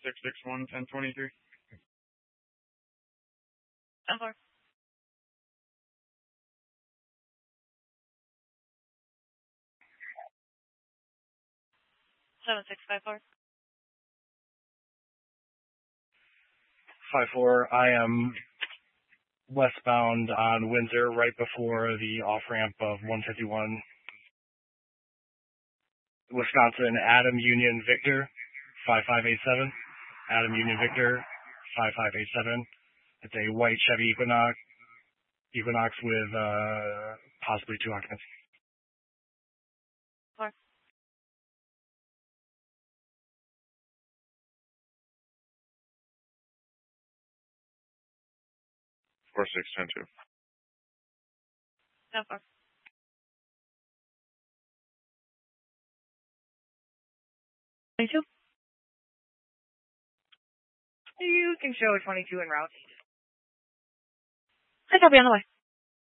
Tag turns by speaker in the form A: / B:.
A: 661 1023.
B: 10-4. 7654.
C: 5-4. I am westbound on Windsor right before the off-ramp of 151. Wisconsin, Adam Union Victor, 5587. Adam Union Victor, 5587. It's a white Chevy Equinox with possibly 2 occupants.
B: 4.
A: 4610-2.
B: 10-4. 22.
D: You can show a 22 en route.
B: I copy on the way.